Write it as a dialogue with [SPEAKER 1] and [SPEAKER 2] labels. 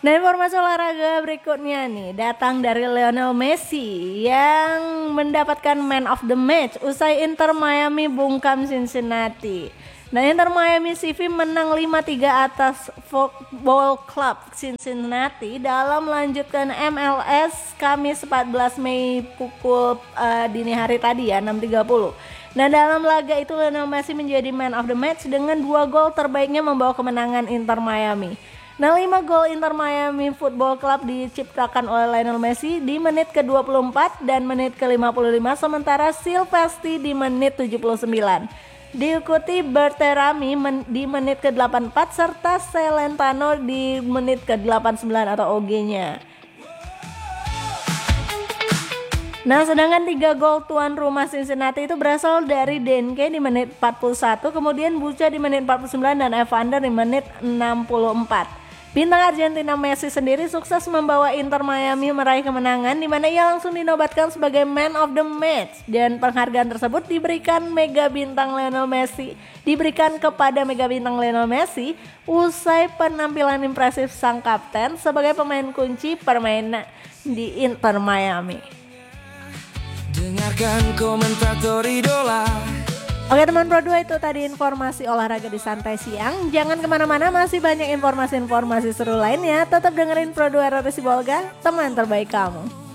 [SPEAKER 1] Nah, informasi olahraga berikutnya nih datang dari Lionel Messi yang mendapatkan Man of the Match usai Inter Miami bungkam Cincinnati. Nah, Inter Miami CV menang 5-3 atas Football Club Cincinnati dalam melanjutkan MLS Kamis 14 Mei pukul dini hari tadi ya 6.30. Nah, dalam laga itu Lionel Messi menjadi Man of the Match dengan 2 gol terbaiknya membawa kemenangan Inter Miami. Nah, 5 gol Inter Miami Football Club diciptakan oleh Lionel Messi di menit ke-24 dan menit ke-55, sementara Silvestri di menit 79. Diikuti Berterami di menit ke-84 serta Celentano di menit ke-89 atau OG-nya. Nah, sedangkan 3 gol tuan rumah Cincinnati itu berasal dari Denke di menit 41, kemudian Buca di menit 49 dan Evander di menit 64. Bintang Argentina Messi sendiri sukses membawa Inter Miami meraih kemenangan di mana ia langsung dinobatkan sebagai Man of the Match dan penghargaan tersebut diberikan kepada Mega Bintang Lionel Messi usai penampilan impresif sang kapten sebagai pemain kunci permainan di Inter Miami.
[SPEAKER 2] Dengarkan komentator idola.
[SPEAKER 1] Oke teman Pro 2, itu tadi informasi olahraga di Santai Siang. Jangan kemana-mana, masih banyak informasi-informasi seru lainnya. Tetap dengerin Pro 2 RRI Sibolga, teman terbaik kamu.